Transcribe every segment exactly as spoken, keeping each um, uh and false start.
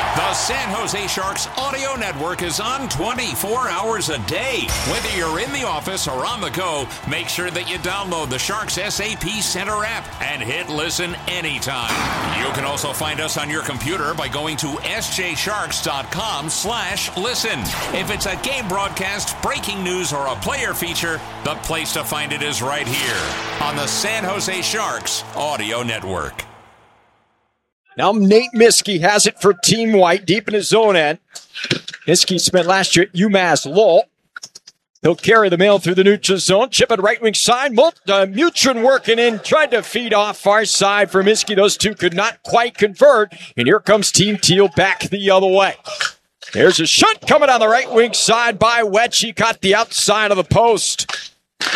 The San Jose Sharks audio network is on twenty-four hours a day. Whether you're in the office or on the go, make sure that you download the Sharks S A P Center app and hit listen anytime. You can also find us on your computer by going to sjsharks.com slash listen. If it's a game broadcast, breaking news, or a player feature, the place to find it is right here on the San Jose Sharks audio network. Now Nate Miskey has it for Team White, deep in his zone end. Miskey spent last year at UMass Lowell. He'll carry the mail through the neutral zone. Chip it right wing side. Uh, Mutrin working in, tried to feed off far side for Miskey. Those two could not quite convert. And here comes Team Teal back the other way. There's a shot coming on the right wing side by Wetch. He caught the outside of the post.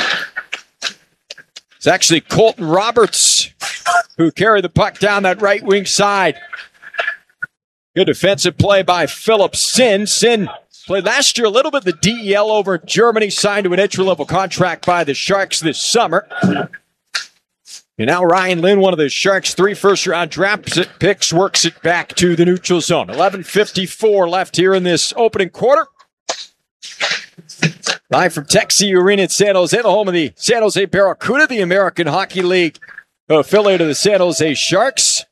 It's actually Colton Roberts who carried the puck down that right wing side. Good defensive play by Philip Sin. Sin played last year a little bit of the D E L over in Germany, signed to an entry-level contract by the Sharks this summer. And now Ryan Lynn, one of the Sharks' three first-round draft picks, works it back to the neutral zone. eleven fifty-four left here in this opening quarter. Live from Texie Arena in San Jose, the home of the San Jose Barracuda, the American Hockey League affiliate of the San Jose Sharks.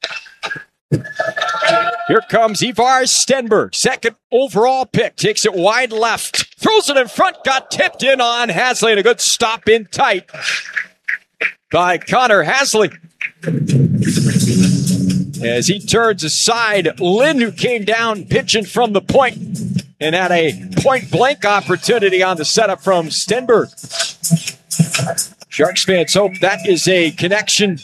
Here comes Ivar Stenberg, second overall pick, takes it wide left, throws it in front, got tipped in on Hasley, and a good stop in tight by Connor Hasley. As he turns aside, Lynn, who came down pitching from the point and had a point-blank opportunity on the setup from Stenberg. Sharks fans hope that is a connection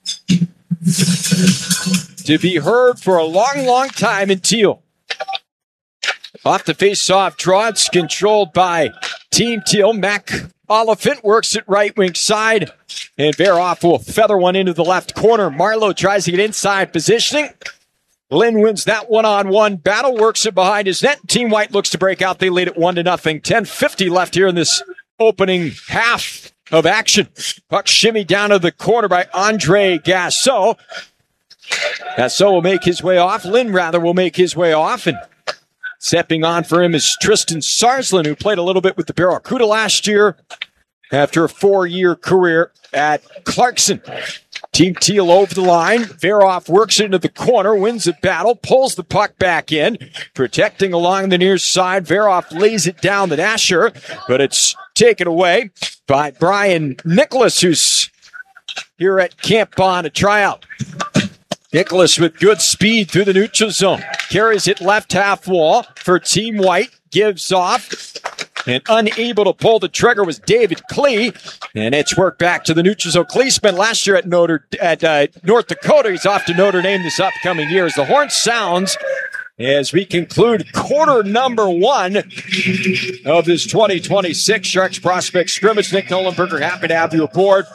to be heard for a long, long time in Teal. Off the face-off draw, it's controlled by Team Teal. Mac Oliphant works it right wing side, and Veroff will feather one into the left corner. Marlowe tries to get inside positioning. Lynn wins that one-on-one battle, works it behind his net. Team White looks to break out. They lead at one to nothing. ten fifty left here in this opening half of action. Puck shimmy down to the corner by Andre Gasso. Gasso will make his way off. Lynn, rather, will make his way off. And stepping on for him is Tristan Sarslin, who played a little bit with the Barracuda last year after a four-year career at Clarkson. Team Teal over the line. Veroff works into the corner, wins the battle, pulls the puck back in, protecting along the near side. Veroff lays it down the dasher, but it's taken away by Brian Nicholas, who's here at Camp on a tryout. Nicholas with good speed through the neutral zone. Carries it left half wall for Team White. Gives off. And unable to pull the trigger was David Klee. And it's worked back to the neutral zone. Klee spent last year at Notre at uh, North Dakota. He's off to Notre Dame this upcoming year. As the horn sounds as we conclude quarter number one of this twenty twenty-six Sharks prospect scrimmage. Nick Nollenberger, happy to have you aboard.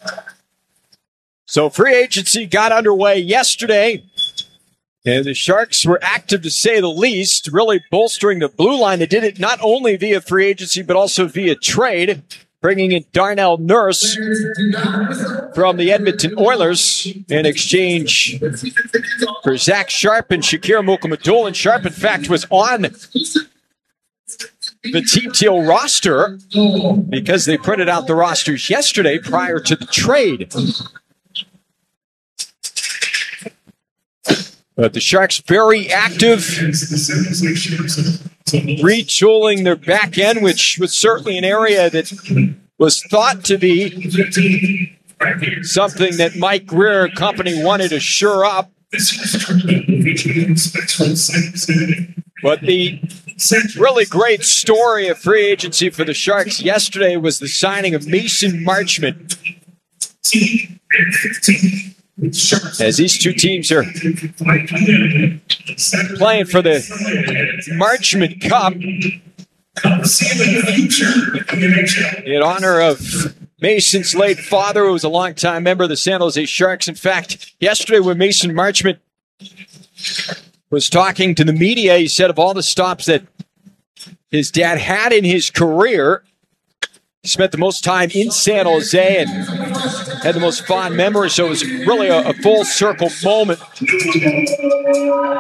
So free agency got underway yesterday, and the Sharks were active to say the least, really bolstering the blue line. They did it not only via free agency, but also via trade, bringing in Darnell Nurse from the Edmonton Oilers in exchange for Zach Sharp and Shakir Mukhamadoul. Sharp, in fact, was on the Team Teal roster because they printed out the rosters yesterday prior to the trade. But the Sharks very active, retooling their back end, which was certainly an area that was thought to be something that Mike Greer company wanted to shore up. But the really great story of free agency for the Sharks yesterday was the signing of Mason Marchment. As these two teams are playing for the Marchment Cup in honor of Mason's late father, who was a longtime member of the San Jose Sharks. In fact, yesterday when Mason Marchment was talking to the media, he said of all the stops that his dad had in his career, he spent the most time in San Jose and had the most fond memories, so it was really a, a full circle moment.